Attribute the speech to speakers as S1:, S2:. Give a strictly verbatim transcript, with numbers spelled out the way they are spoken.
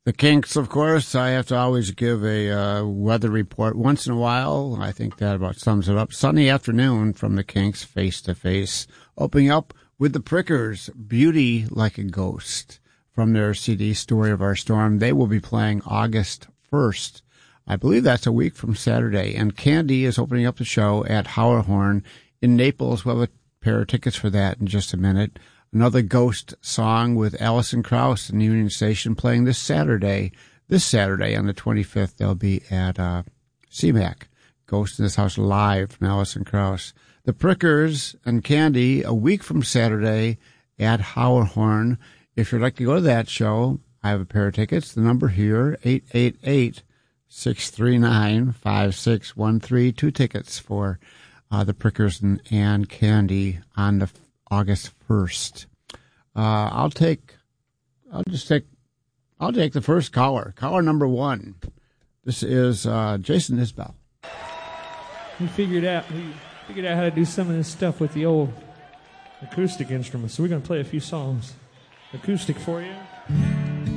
S1: The Kinks, of course. I have to always give a uh, weather report once in a while. I think that about sums it up. Sunny afternoon from the Kinks, Face to Face. Opening up with the Prickers, Beauty Like a Ghost. From their C D, Story of Our Storm. They will be playing August first. I believe that's a week from Saturday. And Candy is opening up the show at Howlerhorn in Naples. We'll have a pair of tickets for that in just a minute. Another Ghost song with Alison Krauss in Union Station playing this Saturday. This Saturday on the twenty-fifth, they'll be at uh, C MAC. Ghost in This House live from Alison Krauss. The Prickers and Candy a week from Saturday at Howlerhorn. If you'd like to go to that show, I have a pair of tickets. The number here, eight eight eight, six three nine, five six one three. Two tickets for uh, the Prickers and, and Candy on the August first. Uh, I'll take, I'll just take, I'll take the first caller. Caller number one. This is uh, Jason Isbell.
S2: We figured out, we figured out how to do some of this stuff with the old acoustic instruments. So we're going to play a few songs acoustic for you.